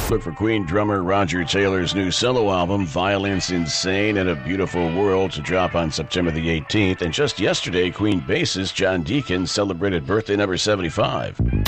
Look for Queen drummer Roger Taylor's new solo album, Violence, Insane, and a Beautiful World, to drop on September the 18th. And just yesterday, Queen bassist John Deacon celebrated birthday number 75.